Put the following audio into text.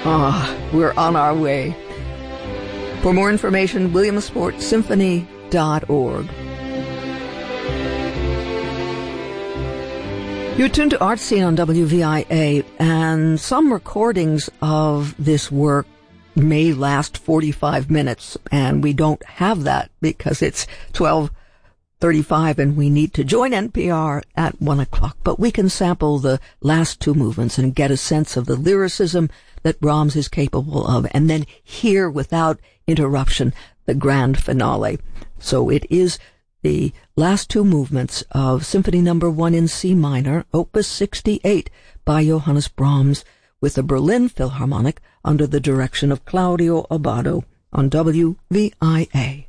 We're on our way. For more information, williamsportsymphony.org. You're tuned to Art Scene on WVIA, and some recordings of this work may last 45 minutes, and we don't have that because it's 12:35 and we need to join NPR at 1 o'clock. But we can sample the last two movements and get a sense of the lyricism that Brahms is capable of, and then hear without interruption the grand finale. So it is the last two movements of Symphony No. 1 in C minor, Opus 68, by Johannes Brahms, with the Berlin Philharmonic under the direction of Claudio Abbado on WVIA.